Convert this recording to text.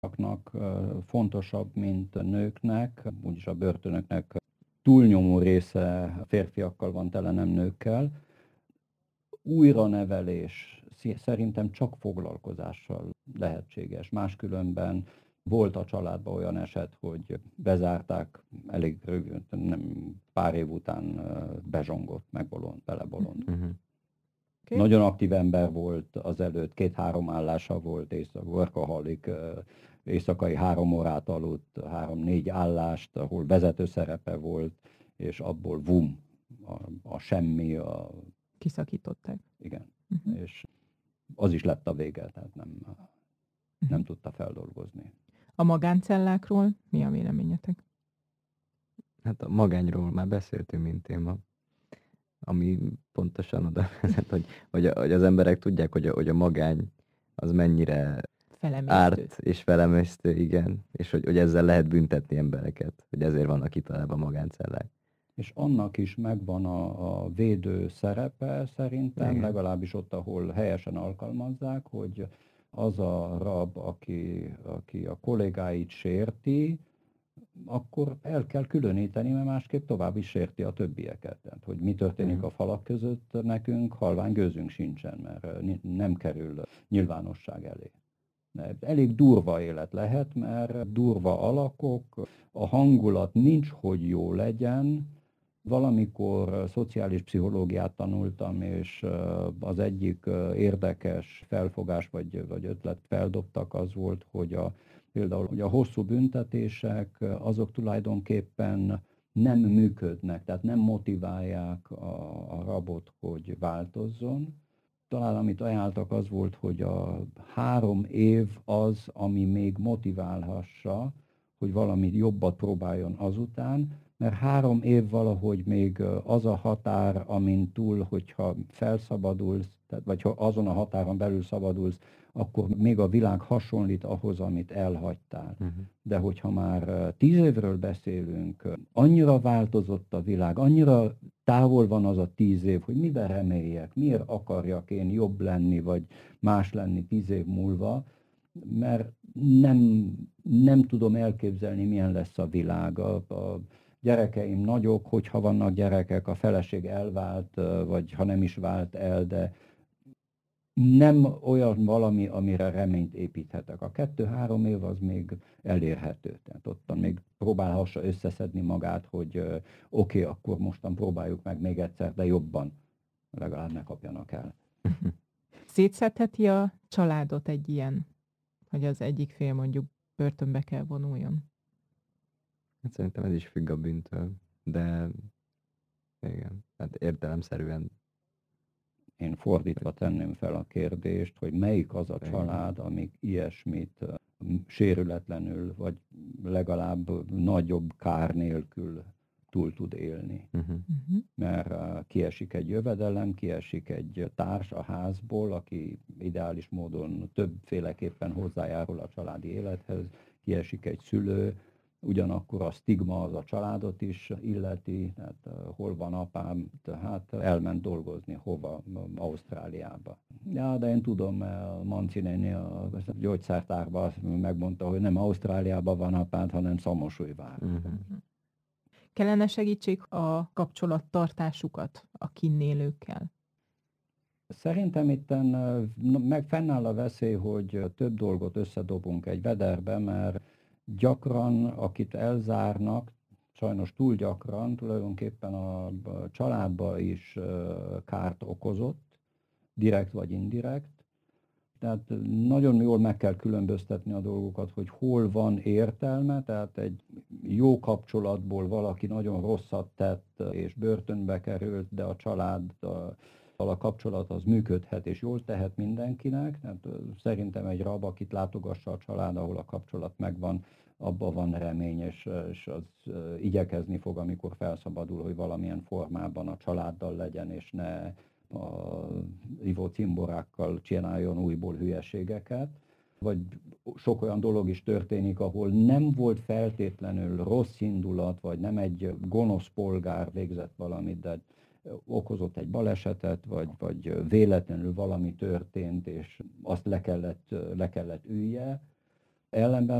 fontosabb, mint a nőknek, úgyis a börtönöknek túlnyomó része férfiakkal van tele, nem nőkkel. Újranevelés szerintem csak foglalkozással lehetséges. Máskülönben volt a családban olyan eset, hogy bezárták, elég rövid, nem pár év után bezsongott, belebolond. Okay. Nagyon aktív ember volt azelőtt, 2-3 állása volt, workaholic, éjszakai 3 órát aludt, 3-4 állást, ahol vezető szerepe volt, és abból a semmi. Kiszakították. Igen, és az is lett a vége, tehát nem tudta feldolgozni. A magáncellákról mi a véleményetek? Hát a magányról már beszéltünk, mint téma, ami pontosan oda vezet, hogy az emberek tudják, hogy a magány az mennyire árt és felemésztő, igen, és hogy ezzel lehet büntetni embereket, hogy ezért vannak kitalálva magáncellák. És annak is megvan a védő szerepe szerintem, igen. Legalábbis ott, ahol helyesen alkalmazzák, hogy az a rab, aki a kollégáit sérti, akkor el kell különíteni, mert másképp tovább is sérti a többieket. Tehát, hogy mi történik a falak között nekünk, halvány gőzünk sincsen, mert nem kerül nyilvánosság elé. Elég durva élet lehet, mert durva alakok, a hangulat nincs, hogy jó legyen. Valamikor szociális pszichológiát tanultam, és az egyik érdekes felfogás vagy ötlet feldobtak az volt, hogy például hogy a hosszú büntetések azok tulajdonképpen nem működnek, tehát nem motiválják a rabot, hogy változzon. Talán amit ajánltak az volt, hogy a 3 év az, ami még motiválhassa, hogy valami jobbat próbáljon azután, mert 3 év valahogy még az a határ, amin túl, hogyha felszabadulsz, vagy ha azon a határon belül szabadulsz, akkor még a világ hasonlít ahhoz, amit elhagytál. De hogyha már 10 évről beszélünk, annyira változott a világ, annyira távol van az a 10 év, hogy miben reméljek, miért akarjak én jobb lenni, vagy más lenni 10 év múlva, mert nem tudom elképzelni, milyen lesz a világ. A gyerekeim nagyok, hogyha vannak gyerekek, a feleség elvált, vagy ha nem is vált el, de nem olyan valami, amire reményt építhetek. A 2-3 év az még elérhető. Tehát ottan még próbálhassa összeszedni magát, hogy oké, akkor mostan próbáljuk meg még egyszer, de jobban. Legalább ne kapjanak el. Szétszedheti a családot egy ilyen, hogy az egyik fél mondjuk börtönbe kell vonuljon? Hát szerintem ez is függ a bűntől, de igen, hát értelemszerűen. Én fordítva tenném fel a kérdést, hogy melyik az a család, amik ilyesmit sérületlenül, vagy legalább nagyobb kár nélkül túl tud élni. Mert kiesik egy jövedelem, kiesik egy társ a házból, aki ideális módon többféleképpen hozzájárul a családi élethez, kiesik egy szülő, ugyanakkor a stigma az a családot is illeti, tehát hol van apám, tehát elment dolgozni, hova, Ausztráliába. Ja, de én tudom, Manci néni a gyógyszertárban megmondta, hogy nem Ausztráliában van apád, hanem Szamosújvárban. Kellene segítség a kapcsolattartásukat a kinnélőkkel? Szerintem itten meg fennáll a veszély, hogy több dolgot összedobunk egy vederbe, mert gyakran, akit elzárnak, sajnos túl gyakran, tulajdonképpen a családba is kárt okozott, direkt vagy indirekt. Tehát nagyon jól meg kell különböztetni a dolgokat, hogy hol van értelme, tehát egy jó kapcsolatból valaki nagyon rosszat tett és börtönbe került, de a családdal a kapcsolat az működhet és jól tehet mindenkinek. Tehát szerintem egy rab, akit látogassa a család, ahol a kapcsolat megvan, abban van remény, és az igyekezni fog, amikor felszabadul, hogy valamilyen formában a családdal legyen, és ne a ivó cimborákkal csináljon újból hülyeségeket. Vagy sok olyan dolog is történik, ahol nem volt feltétlenül rossz indulat, vagy nem egy gonosz polgár végzett valamit, de okozott egy balesetet, vagy véletlenül valami történt, és azt le kellett ülje. Ellenben